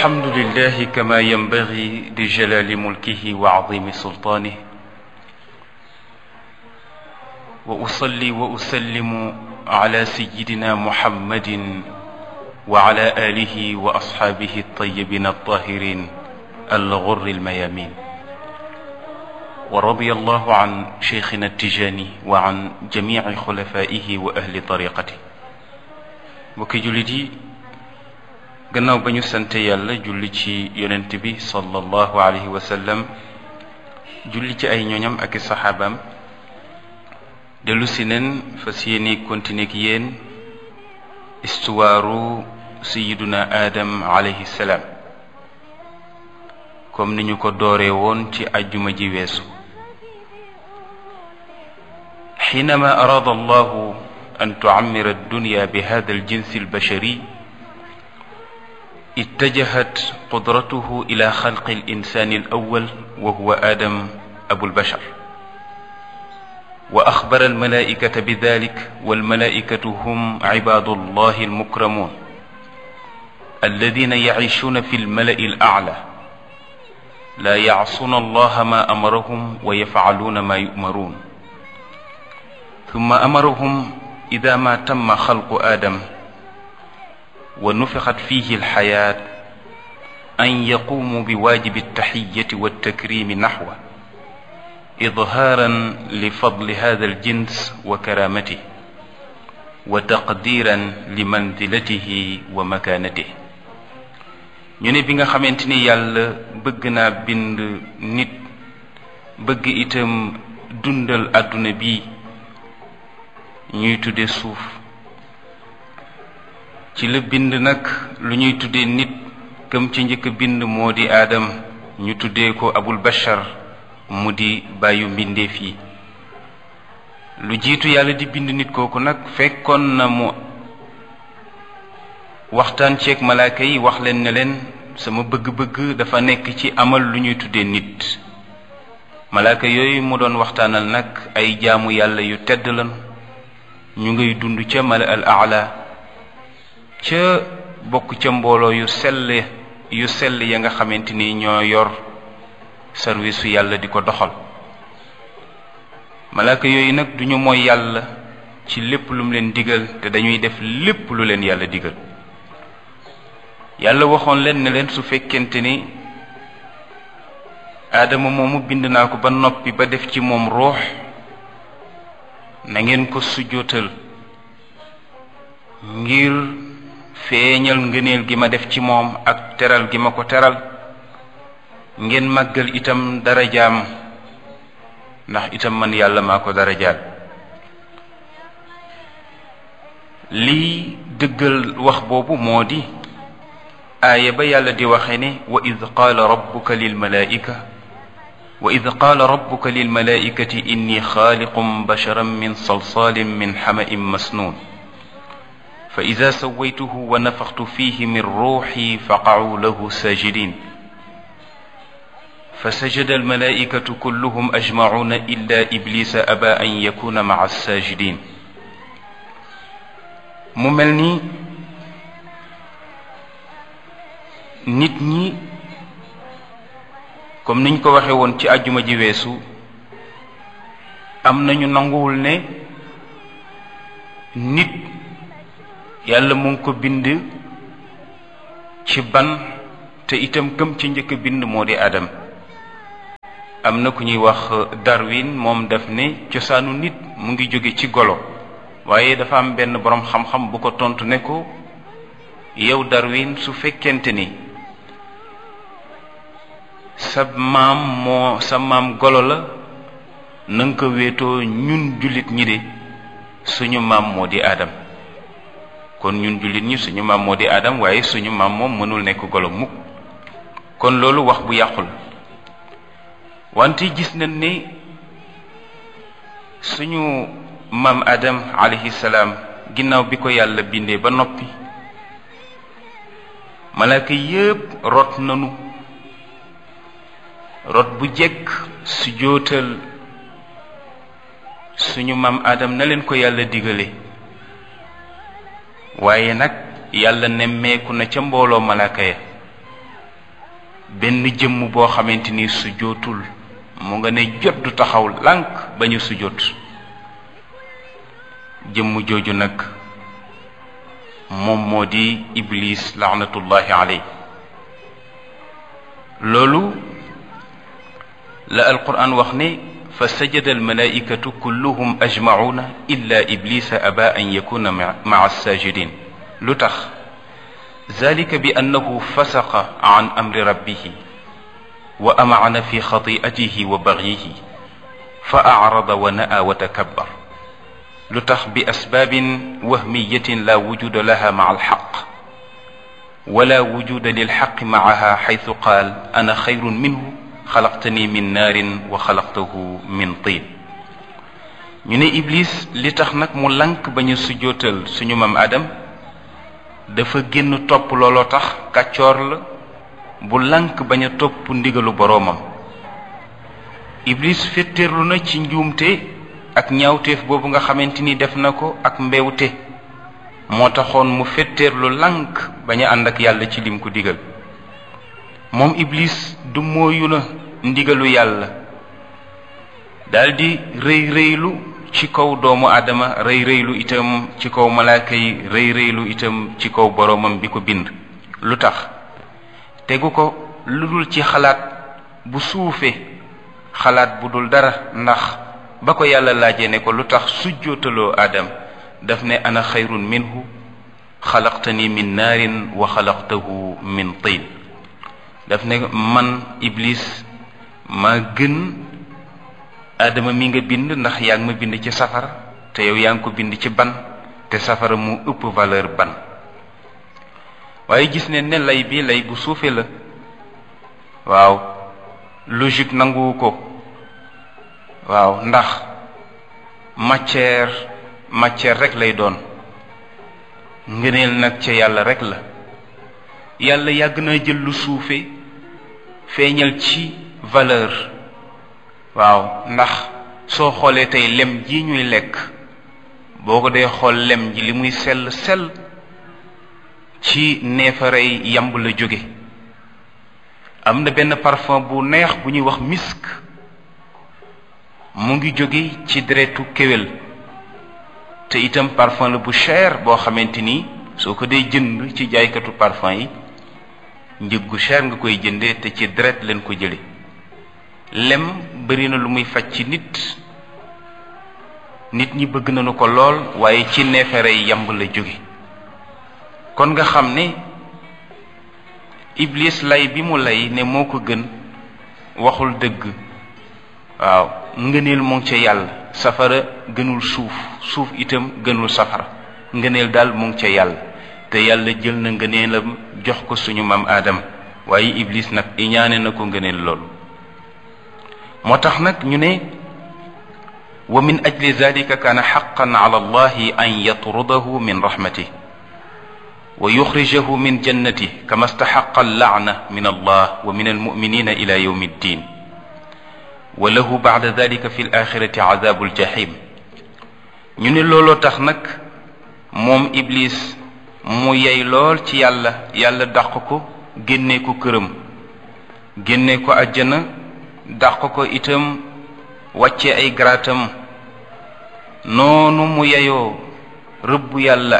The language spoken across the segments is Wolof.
الحمد لله كما ينبغي لجلال ملكه وعظيم سلطانه، وأصلي وأسلم على سيدنا محمد وعلى آله وأصحابه الطيبين الطاهرين الغر الميامين، ورضي الله عن شيخنا التجاني وعن جميع خلفائه وأهل طريقته. mbokki jullit yi, gannaaw ba ñu sante yàlla julli ci yonent bi sallallahu alayhi wa sallam, julli ci ay ñoñam ak i saxaabaam, dellu si neen fas yéene continuer ak yéen istuwaaru sayiduna Adam alayhi salaam, comme ni ñu ko dooree woon ci ajjuma ji weesu. xiinama araada allahu an tuammira addunya bi hada aljinsi albashari اتجهت قدرته إلى خلق الإنسان الأول وهو آدم أبو البشر، وأخبر الملائكة بذلك، والملائكة هم عباد الله المكرمون الذين يعيشون في الملأ الأعلى، لا يعصون الله ما أمرهم ويفعلون ما يؤمرون. ثم أمرهم إذا ما تم خلق آدم ونفخت فيه الحياة أن يقوموا بواجب التحية والتكريم نحوه، إظهارا لفضل هذا الجنس وكرامته وتقديرا لمنزلته ومكانته. ñu ne bi nga xamante ni yàlla bëgg naa bind nit, bëgg itam dundal àdduna bi ñuy tudde suuf, ci la bind nag lu ñuy tuddee nit. këm ci njëkk bind moo di aadam, ñu tuddee ko abul bashar, mu di bàyyu mbindeef yi. lu jiitu yàlla di bind nit kooku nag fekkoon na mu waxtaan ceeg malaaka yi, wax leen ne leen sama bëgg-bëgg dafa nekk ci amal lu ñuy tuddee nit. malaaka yooyu mu doon waxtaanal nag ay jaamu yàlla yu tedd lan, ñu ngay dund ca mala al aala, ca bokk ca mbooloo yu sell ya nga xamante ni ñoo yor service su yàlla di ko doxal. malaaka yooyu nag duñu mooy yàlla ci lépp lu mu leen digal, te dañuy def lépp lu leen yàlla digal. yàlla waxoon leen ne leen su fekkente ni aadama moomu bind naa ko ba noppi ba def ci moom ruux, na ngeen ko sujjootal ngir feeñal ngëneel gi ma def ci moom ak teral gi ma ko teral. ngeen màggal itam darajaam, ndax itam man yàlla maa ko darajaal. lii dëggal wax boobu moo di aaya ba yàlla di waxe ne wa id qaala rabbuka lilmalaikati inni xaaliqum basharan min salsalin min xama'in masnuun fa ida sawaytuhu wa nafaxtu fihi min ruuxi faqacuu lahu saajidin fa sajada almalaikatu kulluhum ajmacuuna illa iblisa aba an yakuna maca saajidin. mu mel ni nit ñi, comme niñ ko waxe woon ci àjjuma ji weesu, am nañu nanguwul ne nit yàlla mu ngi ko bind ci ban, te itam këm ci njëkk bind moo di Adam. am na ku ñuy wax Darwin, moom daf ne cosaanu nit mu ngi jóge ci golo, waaye dafa am benn boroom xam-xam bu ko tontu ne ko yow Darwin, su fekkente ni sa maam golo la, na nga ko wéetoo ñun jullit ñi de suñu maam moo di Adam. kon ñun jullit ñi suñu maam moo di Adam, waaye suñu maam moom mënul nekk golo mukk. kon loolu wax bu yàqul. wante gis nañ ne suñu maam Adam alayhi salaam, ginnaaw bi ko yàlla bindee ba noppi, malaaka yépp rot nanu rot bu jekk su jootal suñu maam Adam na leen ko yàlla digale. waaye nag yàlla nemmeeku na ca mbooloo malaaka ya benn jëmm boo xamante ni sujjootul mu nga ne jot du taxaw lànk ba ñu sujjoot. jëmm jooju nag moom moo di iblis laanatullahi aley. loolu la alquran wax ne fa sajada almalaikatu kulluhum ajmacuuna illa iblisa aba an yakuna maca alsajidin. lu tax zalika bi annahu fasaqa an amri rabbihi wa amacana fi xati'atihi wa bagyihi fa acrada wa na'a wa takabbar. lu tax bi asbaabin wahmiyatin la wujuda laha maca alxaq wala wujuda lilxaqi macaha xaytu qaal ana xayrun minhu xalaqtani min naarin wa xalaqtahu min tiin. ñu ne iblis li tax nag mu lank ba ñu sujjootal suñu mam Adam dafa génn topp looloo tax kàccoor la bu lank bañ a topp ndigalu boroomam. iblis féttéerlu na ci njuumte ak ñaawteef boobu nga xamante ni def na ko ak mbewte moo taxoon mu féttéerlu lank bañ a ànd ak yàlla ci lim ko digal. moom iblis du mooyu na ndigalu yàlla daldi rëy rëylu ci kaw doomu aadama rëy rëylu itam ci kaw malaaka yi rëy rëylu itam ci kaw boroomam bi ko bind. lu tax tegu ko lu dul ci xalaat bu suufe xalaat bu dul dara. ndax ba ko yàlla laajee ne ko lu tax sujjootaloo aadam daf ne ana xayrun minhu xalaqtani min naarin wa xalaqtahu min tiin. daf ne man iblis maa gën aadama mi nga bind ndax yaa ngi ma bind ci safara te yow yaa ngi ko bind ci ban te safara mu ëpp valeur ban. waaye gis ne lay bi lay bu suufe la. waaw logique nanguwu ko. waaw ndax matière rek lay doon. ngëneel nag ca yàlla rek la. yàlla yàgg na jël lu suufe feeñal ci valeur. waaw ndax soo xoolee tey lem ji ñuy lekk boo ko dee xool lem ji li muy sell sell ci neefarey yamb la jóge. am na benn parfum bu neex bu ñuy wax misk mu ngi jóge ci deretu kéwél te itam parfum la bu cher boo xamante ni soo ko dee jënd ci jaaykatu parfum yi njëg gu cher nga koy jëndee te ci deret leen ko jële. lem bari na lu muy faj ci nit ñi bëgg nañu ko lool waaye ci neefere yamb la jóge. kon nga xam ne iblis lay bi mu lay ne moo ko gën waxul dëgg. waaw ngëneel mu ngi ca yàlla. safara gënul suuf itam gënul safara. ngëneel daal mu ngi ca yàlla te yàlla jël na ngëneelam jox ko suñu mam Adam waaye iblis nag iñaane na ko ngëneel loolu. moo tax nag ñu ne wa min ajli zalika kaana xaqan ala allahi an yatrudahu min rahmatih wa yuxrijahu min jannatih kama staxaqa allaana min allah wa min almuminina ila yawmi ddin wa lahu bacda dalika fi alaxirati cadabu aljahim. ñu ne looloo tax nag moom iblis mu yey lool ci yàlla dàq ko génnee ko këram génnee ko àjjana dàq ko itam wàcce ay garaatam. noonu mu yeyoo rëbbu yàlla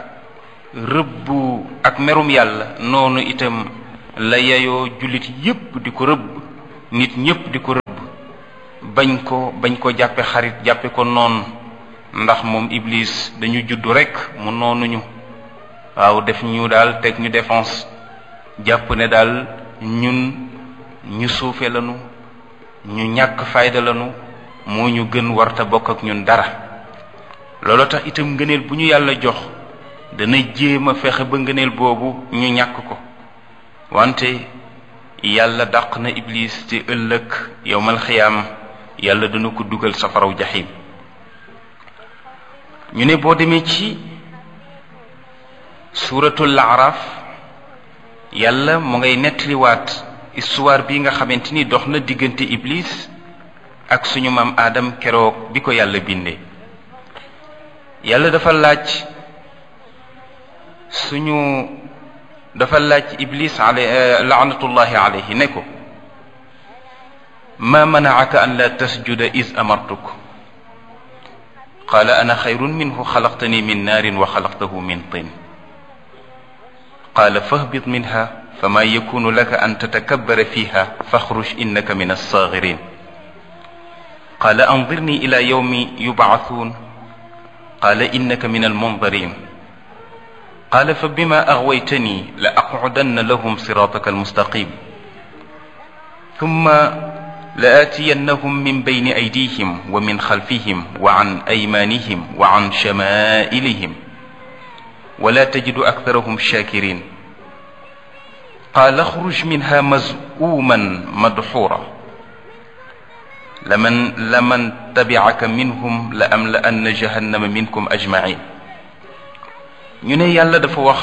ak merum yàlla noonu itam la yeyoo jullit yépp di ko rëbb nit ñépp di ko rëbb bañ ko jàppe xarit jàppe ko noonu. ndax moom iblis dañu juddu rekk mu noonuñu. waaw def ñu daal teg ñu défense jàpp ne daal ñun ñu suufe lanu ñu ñàkk fayda lanu moo ñu gën warta bokk ak ñun dara. loolu tax itam ngëneel bu ñu yàlla jox dana jéem a fexe ba ngëneel boobu ñu ñàkk ko. wante yàlla dàq na iblis ci ëllëg yowmal xiyaam yàlla dana ko dugal safaraw jaxim. ñu ne boo demee ci suuratul Araf yàlla mu ngay nettaliwaat histoire bi nga xamante ni dox na diggante iblis ak suñu maam Adam keroog bi ko yàlla bindee. yàlla dafa laaj suñu dafa laaj iblis laanatullahi alayhi ne ko ma manaaka an la tasjuda is amartuk qaala ana xayrun minhu xalaqtani min naarin wa xalaqtahu min tin qaala fahbit minha fama yakunu laka an tatakabbara fiha faxruj innaka min alsaagirin qaala anzirni ila yawmi yubcathuun qaala innaka min almundarin qaala fa bima aghwaytani la aqcudanna lahum siraataka almustaqim thumma لآتينهم من بين أيديهم ومن خلفهم وعن أيمانهم وعن شمائلهم ولا تجد أكثرهم شاكرين قال اخرج منها مذءوما مدحورا لمن تبعك منهم لأملأن جهنم منكم أجمعين ñu ne yàlla dafa wax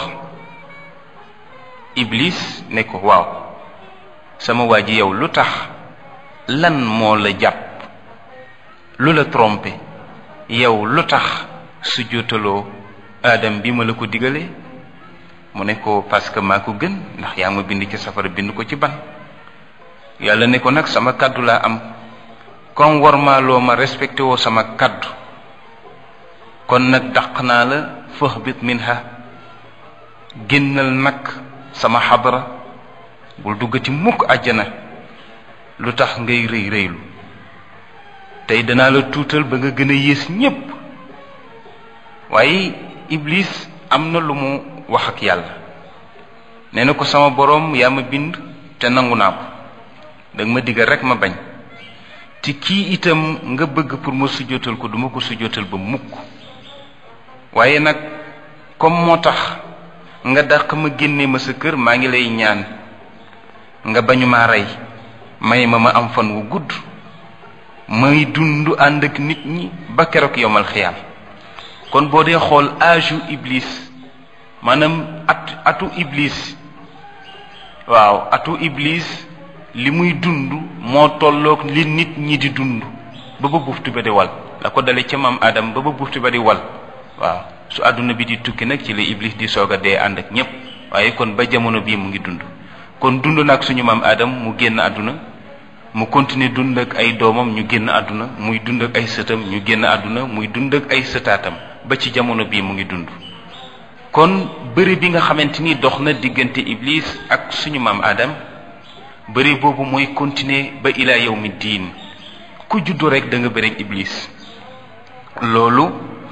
Iblis ne ko waaw sama waa ji yow lu tax lan moo la jàpp lu la trompé yow lu tax su jootaloo aadam bi ma la ko digalee mu ne ko parce que maa ko gën ndax yaa ma bind ci safara bind ko ci ban yàlla ne ko nag sama kaddu laa am comme warmaaloo ma respecté woo sama kaddu kon nag dàq naa la fahbit minha génnal nag sama xadra bul duggati mukk àjjana lu tax ngay rëy rëylu tey danaa la tuutal ba nga gën a yées ñépp waaye Iblis am na lu mu wax ak yàlla nee na ko sama boroom yaa ma bind te nangu naa ko danga ma digal rekk ma bañ te kii itam nga bëgg pour ma sujjóotal ko duma ko sujjóotal ba mukk waaye nag comme moo tax nga dàq ma génne ma sa kër maa ngi lay ñaan nga bañu maa rey may ma am fan wu gudd may dund ànd ak nit ñi ba keroog yomal xiyaam kon boo dee xool âge Iblis maanaam atu Iblis waaw atu Iblis li muy dund moo tolloog li nit ñi di dund ba buftu ba di wal la ko dale ca maam Adam ba buftu ba di wal waaw su àdduna bi di tukki nag ci la Iblis di soog a dee ànd ak ñépp waaye kon ba jamono bii mu ngi dund kon dund nag suñu maam Adam mu génn àdduna mu continuer dund ak ay doomam ñu génn àdduna muy dund ak ay sëtam ñu génn àdduna muy dund ak ay sëtaatam ba ci jamono bii mu ngi dund kon bëri bi nga xamante ni dox na diggante Iblis ak suñu maam Adam bëri boobu mooy continuer ba ila yawmi diin ku juddu rek da nga bëri ak Iblis loolu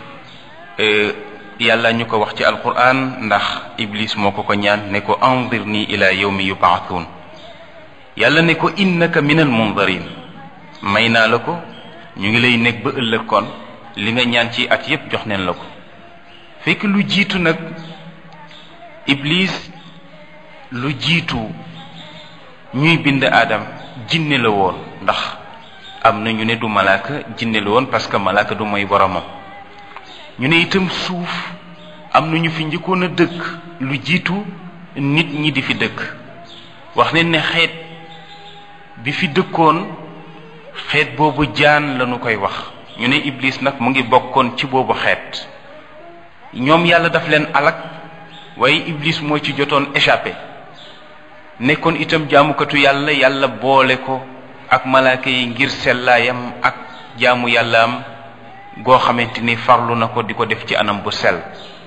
yàlla ñu ko wax ci alquran ndax Iblis moo ko ñaan ne ko anzirni ila yawmi yub'athun yàlla ne ko innaka minal mundarin may naa la ko ñu ngi lay nekk ba ëllëg kon li nga ñaan ci at yépp jox neen la ko fekk lu jiitu nag Iblis lu jiitu ñuy bind Adam jinne la woon ndax am na ñu ne du malaaka jinne la woon parce que malaaka du mooy boromam ñu ne itam suuf am na ñu fi njëkkoon a dëkk lu jiitu nit ñi di fi dëkk wax ne xeet bi fi dëkkoon xeet boobu jaan lañu koy wax ñu ne Iblis nag mu ngi bokkoon ci boobu xeet ñoom yàlla daf leen alak waaye Iblis moo ci jotoon échappé nekkoon itam jaamukatu yàlla yàlla boole ko ak malaaka yi ngir sellaayam ak jaamu yàllaam goo xamante ni farlu na ko di ko def ci anam bu sell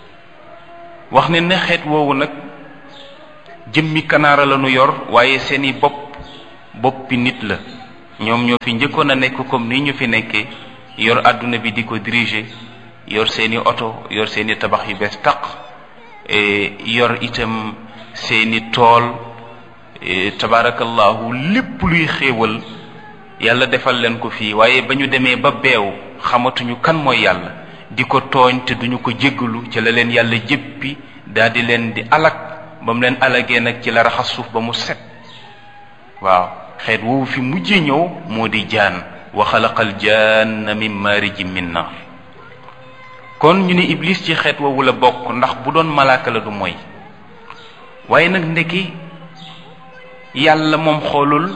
wax ne xeet woowu nag jëmmi kanaara lañu yor waaye seeni boppi nit la ñoom ñoo fi njëkkoon a nekk comme ni ñu fi nekkee yor àdduna bi di ko diriger yor seeni oto yor seeni tabax yu bees taq yor itam seeni tool tabarakallahu lépp luy xéewal yàlla defal leen ko fii waaye ba ñu demee ba beew xamatuñu kan mooy yàlla di ko tooñ te duñu ko jéggalu ci la leen yàlla jéppi daldi leen di alak ba mu leen alagee nag ci la raxas suuf ba mu set waaw xeet woowu fi mujjee ñëw moo di jaan wa xalaqal jaanna min maarijin min naar kon ñu ne Iblis ci xeet woowu la bokk ndax bu doon malaaka la du mooy waaye nag ndeki yàlla moom xoolul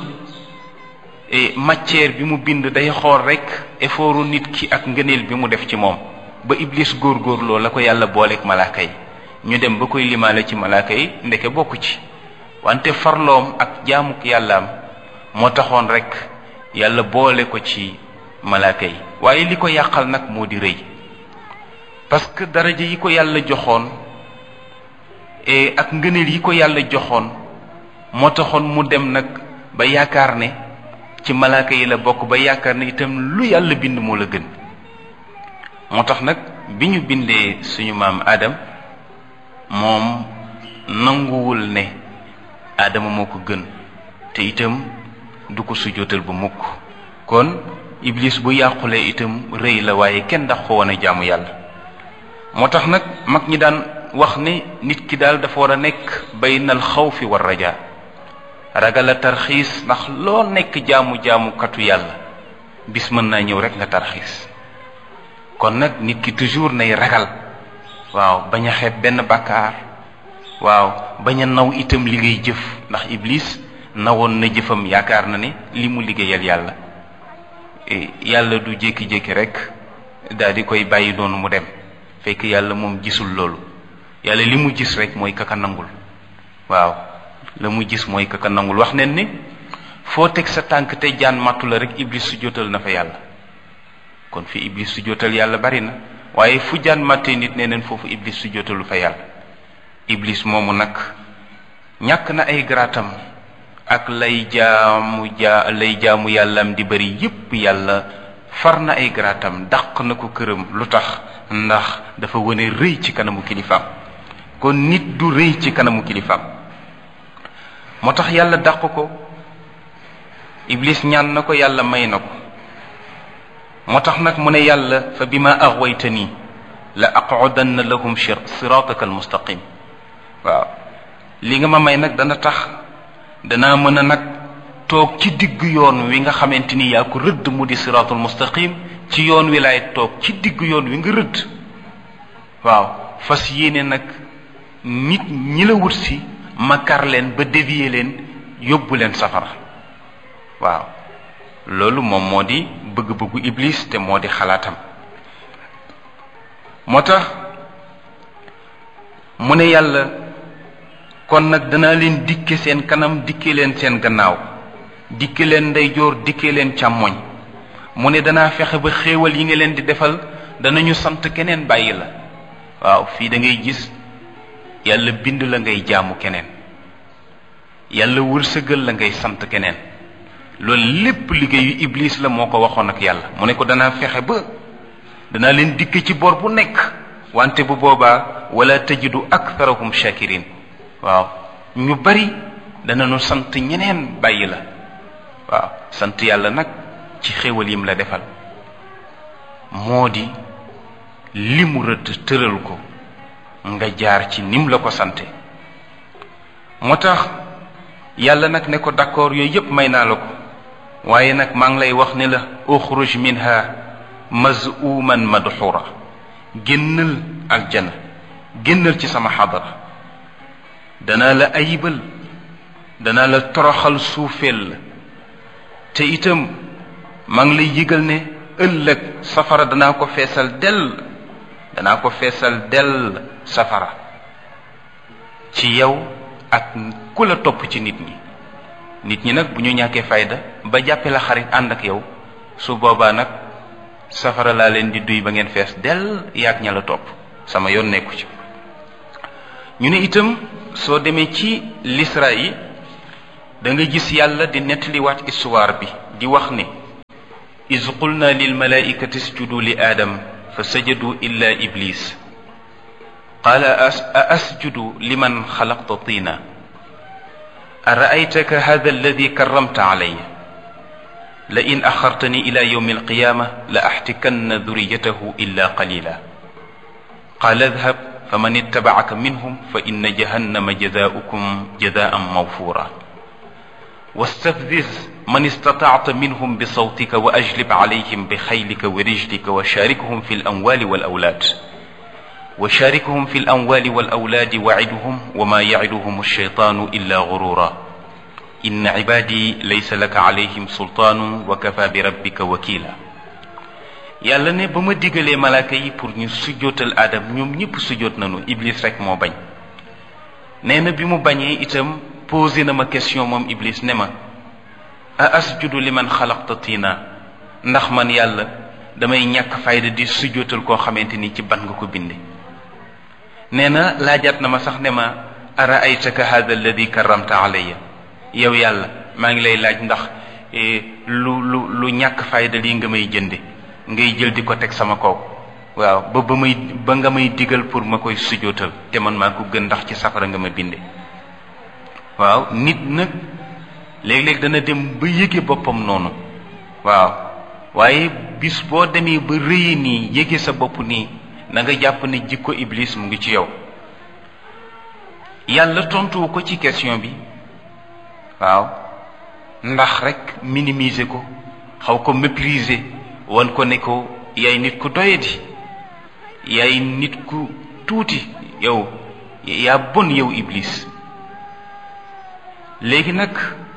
matière bi mu bind day xool rek effortu nit ki ak ngëneel bi mu def ci moom ba Iblis góorgóorloo la ko yàlla booleeg malaaka yi ñu dem ba koy limaale ci malaaka yi ndeke bokku ci wante farloom ak jaamuk yàllaam moo taxoon rek yàlla boole ko ci malaaka yi waaye li ko yàqal nag moo di rëy parce que daraja yi ko yàlla joxoon ak ngëneel yi ko yàlla joxoon moo taxoon mu dem nag ba yaakaar ne ci malaaka yi la bokk ba yaakaar ne itam lu yàlla bind moo la gën moo tax nag bi ñu bindee suñu maam Adam moom nanguwul ne Adama moo ko gën te itam du ko sujjóotal bu mukk kon Iblis bu yàqulee itam rëy la waaye kenn ndax ko woon a jaamu yàlla moo tax nag mag ñi daan wax ne nit ki daal dafa war a nekk baynal xawfi war rajaa ragal a tarxiis ndax loo nekk jaamukatu yàlla bis mën naa ñëw rek nga tarxiis kon nag nit ki toujours nay ragal waaw bañ a xeeb benn bàkkaar waaw bañ a naw itam li ngay jëf ndax Iblis nawoon na jëfam yaakaar na ne li mu liggéeyal yàlla yàlla du jékki-jékki rek daal di koy bàyyi noonu mu dem fekk yàlla moom gisul loolu yàlla li mu gis rek mooy kaka nangul waaw la mu gis mooy kaka nangul wax nen ni foo teg sa tànk te jaan màttu la rek Iblis su jotal na fa yàlla kon fi Iblis su jotal yàlla bari na waaye fu jaan màttee nit nee neen foofu Iblis su jotalu fa yàlla Iblis moomu nag ñàkk na ay garaatam ak lay jaamu yàllam di bari yépp yàlla far na ay garaatam dàq na ko këram lu tax ndax dafa wane rëy ci kanamu kilifaam kon nit du rëy ci kanamu kilifaam moo tax yàlla dàq ko Iblis ñaan na ko yàlla may na ko moo tax nag mu ne yàlla fa bima aghwaytani la aq'udanna lahum sirataka almustaqim waaw li nga ma may nag dana tax danaa mën a nag toog ci digg yoon wi nga xamante ni yaa ko rëdd mu di siratul mustaqim ci yoon wi laay toog ci digg yoon wi nga rëdd waaw fas yéene nag nit ñi la wut si ma kar leen ba dévier leen yóbbu leen safara waaw loolu moom moo di bëgg-bëggu Iblis te moo di xalaatam moo tax mu ne yàlla kon nag danaa leen dikke seen kanam dikke leen seen gannaaw dikke leen ndeyjoor dikke leen càmmoñ mu ne danaa fexe ba xéewal yi nga leen di defal danañu sant keneen bàyyi la waaw fii da ngay gis yàlla bind la ngay jaamu keneen yàlla wërsëgal la ngay sant keneen loolu lépp liggéeyu Iblis la moo ko waxoon ak yàlla mu ne ko danaa fexe ba danaa leen dikke ci bor bu nekk wante bu boobaa wala tajidu aktharahum shakirin waaw ñu bari danañu sant ñeneen bàyyi la waaw sant yàlla nag ci xéewal yim la defal moo di li mu rëdd tëral ko nga jaar ci nim la ko sante moo tax yàlla nag ne ko d'accord yooyu yépp may naa la ko waaye nag maa ngi lay wax ne la uxruj minha mazuman madxura génnal aljana génnal ci sama xadara danaa la ayibal danaa la toroxal suufeel la te itam maa ngi lay yëgal ne ëllëg safara danaa ko feesal dell safara ci yow ak ku la topp ci nit ñi nag bu ñu ñàkkee fayda ba jàppe la xarit ànd ak yow su boobaa nag safara laa leen di duy ba ngeen fees dell yaag ña la topp sama yoon nekku ci ñu ne itam soo demee ci l'Isra yi da nga gis yàlla di nettaliwaat histoire bi di wax ne iz qulna lil malaikati isjudu li aadam fa sajadu illa iblis qaala a asjudu liman xalaqta tiina araaytaka hada alladi karramta alayya la in axartani ila yawmi alqiyama la axtikanna duriyatahu illa qalila qaala adhab faman ittabacaka minhum fa inna jahannama jazaaukum jazaan mawfura واستفزز من استطعت منهم بصوتك وأجلب عليهم بخيلك ورجلك وشاركهم في الأموال والأولاد وعدهم وما يعدهم الشيطان إلا غرورا إن عبادي ليس لك عليهم سلطان وكفى بربك وكيلا yàlla ne ba ma digalee malaaka yi pour ñu sujjootal aadam ñoom ñëpp sujjoot nañu iblis rek moo bañ. nee na bi mu bañee itam posé na ma question moom iblis ne ma a asjudu liman xalaqta tiina, ndax man yàlla damay ñàkk fayda di sujjootal koo xamante ni ci ban nga ko binde. nee na laajaat na ma sax ne ma araaytaka hada alladi karramta alayya, yow yàlla maa ngi lay laaj ndax lu ñàkk fayda lii nga may jënde ngay jël di ko teg sama kaw. waaw ba nga may digal pour ma koy sujjootal te man maa ko gën ndax ci safara nga ma binde. waaw nit nag léeg-léeg dana dem ba yëge boppam noonu. waaw waaye bis boo demee ba rëyi nii yëge sa bopp nii na nga jàpp ne jikko iblis mu ngi ci yow. yàlla tontuwu ko ci question bi waaw ndax rek minimiser ko, xaw ko mépriser, wan ko ne ko yaay nit ku doyadi, yaay nit ku tuuti, yow yaa bon yow iblis. léegi nag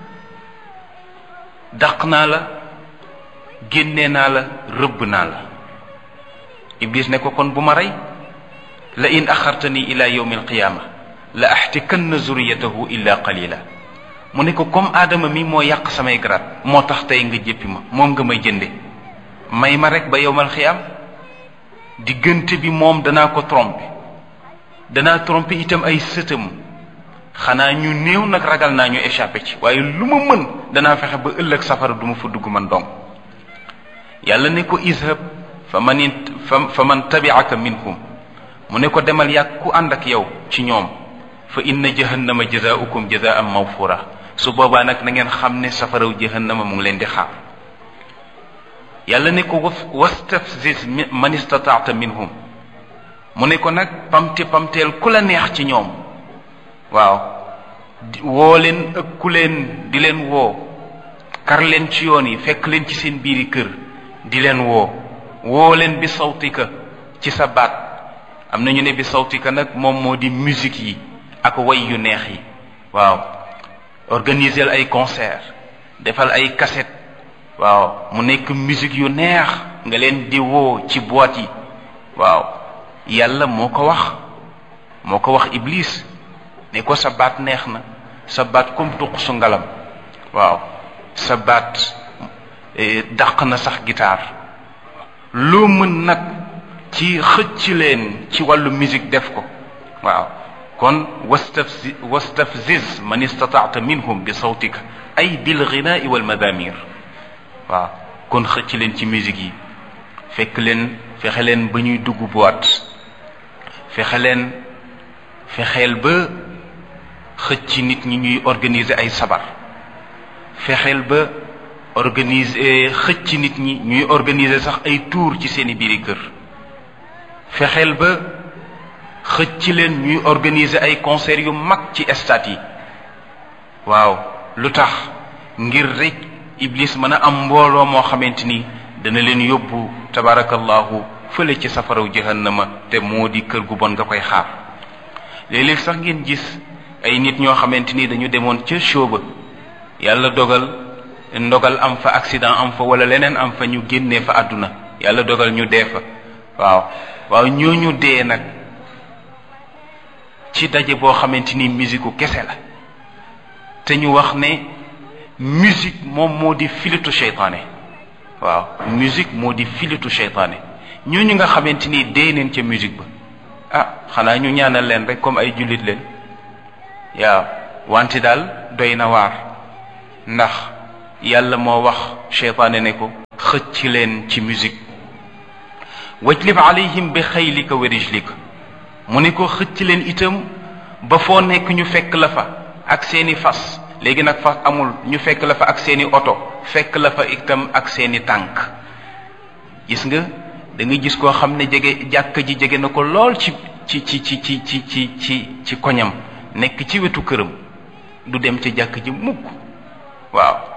dàq naa la, génne naa la, rëbb naa la. iblis ne ko kon bu ma rey, la in axartani ila yawmi alqiyaama la axtikanna zuriyatahu illa qalila. mu ne ko comme aadama mi moo yàq samay garaat moo tax tey nga jéppi ma, moom nga may jënde, may ma rek ba yawmal xiyaam. diggante bi moom danaa ko tromper, danaa tromper itam ay sëtam. xanaa ñu néew nag ragal naa ñu échappé ci, waaye lu ma mën danaa fexe ba ëllëg safara du ma fa dugg man dong. yàlla ne ko izhab fa man tabi'aka minhum, mu ne ko demal yàgg ku ànd ak yow ci ñoom. fa inna jahannama jazaa'ukum jazaa'an mawfura, su boobaa nag na ngeen xam ne safaraw jahannama mu ngi leen di xaar. yàlla ne ko wastafziz man istata'ta minhum, mu ne ko nag pamteel ku la neex ci ñoom. waaw woo leen ëkku leen di leen woo, kar leen ci yoon yi, fekk leen ci seen biiri kër di leen woo leen bi sawtika ci sa baat. am na ñu ne bi sawtika nag moom moo di musique yi ak way yu neex yi. waaw organiser ay concert, defal ay cassette, waaw mu nekk musique yu neex nga leen di woo ci boîte yi. waaw yàlla moo ko wax iblis ne ko sa baat neex na, sa baat comme tuq su ngalam. waaw sa baat dàq na sax guitare. loo mën nag ci xëcc leen ci wàllu musique def ko. waaw kon wastafziz man istata'ta minhum bi sawtika ay bil ghina'i wal madamir. waaw kon xëcc leen ci musique yi, fexe leen ba ñuy dugg boîte, fexeel ba xëcc nit ñi ñuy organiser ay sabar, fexeel ba xëcc nit ñi ñuy organiser sax ay tour ci seeni biiri kër, fexeel ba xëcc leen ñuy organiser ay concert yu mag ci stade yi. waaw lu tax? ngir rek iblis mën a am mbooloo moo xamante ni dana leen yóbbu tabarakallahu fële ci safaraw jahannama, te moo di kër gu bon nga koy xaar. léeg-léeg sax ngeen gis ay nit ñoo xamante ni dañu demoon ca show ba, yàlla ndogal am fa, accident am fa, wala leneen am fa, ñu génnee fa àdduna, yàlla dogal ñu dee fa. waaw ñooñu dee nag ci daje boo xamante ni musique kese la, te ñu wax ne musique moom moo di filitu seytaane. waaw musique moo di filitu seytaane. ñooñu nga xamante ni dee neen ca musique ba, xanaa ñu ñaanal leen rek comme ay jullit leen. wante daal doy na waar, ndax yàlla moo wax seytaane ne ko xëcc leen ci musique. wajlib alayhim bi xaylika wa rijlika, mu ne ko xëcc leen itam ba foo nekk ñu fekk la fa ak seeni fas. léegi nag fas amul, ñu fekk la fa ak seeni oto, fekk la fa itam ak seeni tànk. gis nga da nga gis koo xam ne jàkka ji jege na ko lool ci koñam, nekk ci wetu këram, du dem ci jàkk ji mukk. waaw